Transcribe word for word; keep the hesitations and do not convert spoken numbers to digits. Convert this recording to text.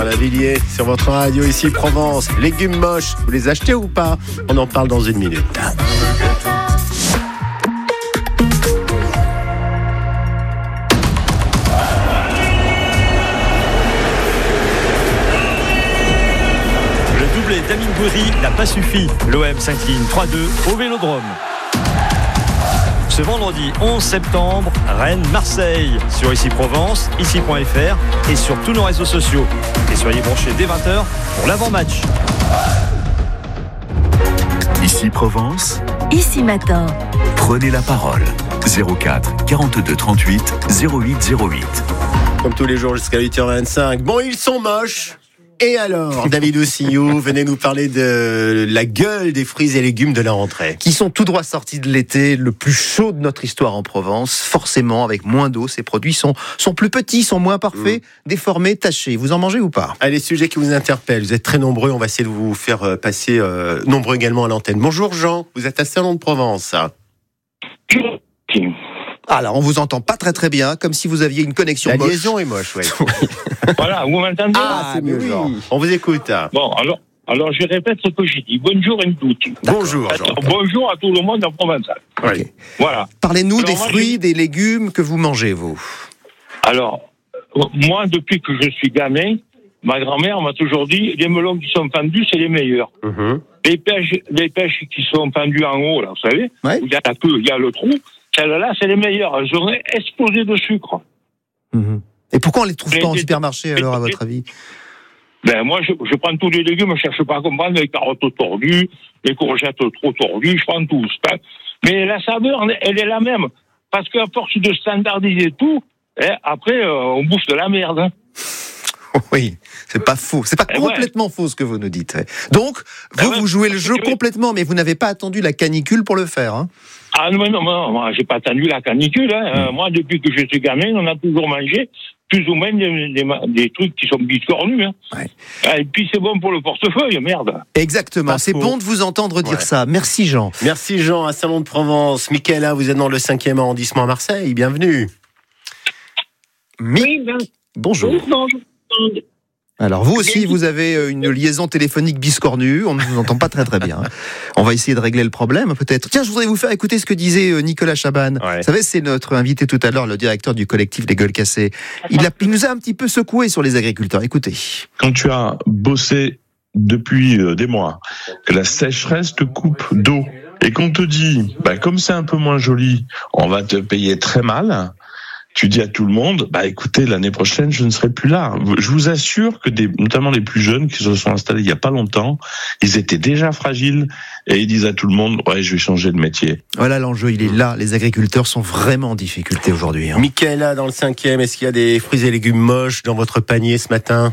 La Villiers sur votre radio ici Provence. Légumes moches, vous les achetez ou pas? On en parle dans une minute. Le doublé d'Amine Gouiri n'a pas suffi. L'O M s'incline trois deux au Vélodrome. Ce vendredi onze septembre, Rennes-Marseille sur Ici Provence, ici point f r et sur tous nos réseaux sociaux. Et soyez branchés dès vingt heures pour l'avant-match. Ici Provence, Ici Matin. prenez la parole. zéro quatre quarante-deux trente-huit zéro huit zéro huit. Comme tous les jours jusqu'à huit heures vingt-cinq. Bon, ils sont moches. Et alors, David Oussillou, venez nous parler de la gueule des fruits et légumes de la rentrée. Qui sont tout droit sortis de l'été, le plus chaud de notre histoire en Provence. Forcément, avec moins d'eau, ces produits sont, sont plus petits, sont moins parfaits, mmh. déformés, tachés. Vous en mangez ou pas? Allez, sujets qui vous interpellent. Vous êtes très nombreux. On va essayer de vous faire passer euh, nombreux également à l'antenne. Bonjour Jean, vous êtes à Salon de Provence. Alors, on vous entend pas très très bien, comme si vous aviez une connexion La moche. La liaison est moche, oui. Voilà, vous m'entendez? Ah, c'est mieux, oui. Jean. On vous écoute. Bon, alors, alors je répète ce que j'ai dit. Bonjour à tous. Bonjour, Jean. Bonjour à tout le monde en provençal. Okay. Voilà. Parlez-nous alors, des moi, fruits, je... des légumes que vous mangez, vous. Alors, moi, depuis que je suis gamin, ma grand-mère m'a toujours dit, les melons qui sont pendus, c'est les meilleurs. Mm-hmm. Les pêches, les pêches qui sont pendues en haut, là, vous savez, ouais. où il y a la queue, il y a le trou, celles-là, c'est les meilleures. Elles auraient explosé de sucre. Mm-hmm. Et pourquoi on les trouve les, pas en les, supermarché, alors, à les, votre avis? Ben, moi, je, je prends tous les légumes, je cherche pas à comprendre, les carottes tordues, les courgettes trop tordues, je prends tous. Mais la saveur, elle est la même. Parce qu'à force de standardiser tout, eh, après, euh, on bouffe de la merde. Hein. Oui, c'est pas faux. C'est pas eh complètement ouais. faux ce que vous nous dites. Donc, vous, eh ouais, vous jouez le jeu complètement, mais vous n'avez pas attendu la canicule pour le faire. Hein. Ah non, non, non, moi, j'ai pas attendu la canicule. Hein. Mmh. Euh, moi, depuis que je suis gamin, on a toujours mangé plus ou moins des, des, des trucs qui sont biscornus. Hein. Ouais. Et puis, c'est bon pour le portefeuille, merde. Exactement, c'est bon de vous entendre dire ouais. ça. Merci, Jean. Merci, Jean, à Salon de Provence. Michaela, vous êtes dans le cinquième arrondissement à Marseille. Bienvenue. Mi- oui, ben... Bonjour. Oui, bonjour. Alors vous aussi, vous avez une liaison téléphonique biscornue, on ne vous entend pas très très bien. On va essayer de régler le problème peut-être. Tiens, je voudrais vous faire écouter ce que disait Nicolas Chaban. Ouais. Vous savez, c'est notre invité tout à l'heure, le directeur du collectif Les Gueules Cassées. Il, a, il nous a un petit peu secoué sur les agriculteurs. Écoutez. Quand tu as bossé depuis des mois, que la sécheresse te coupe d'eau, et qu'on te dit, bah, comme c'est un peu moins joli, on va te payer très mal... Tu dis à tout le monde, bah écoutez, l'année prochaine, je ne serai plus là. Je vous assure que des, notamment les plus jeunes qui se sont installés il y a pas longtemps, ils étaient déjà fragiles et ils disent à tout le monde, ouais, je vais changer de métier. Voilà, l'enjeu, il est là. Les agriculteurs sont vraiment en difficulté aujourd'hui. Hein. Michaela, dans le cinquième, est-ce qu'il y a des fruits et légumes moches dans votre panier ce matin ?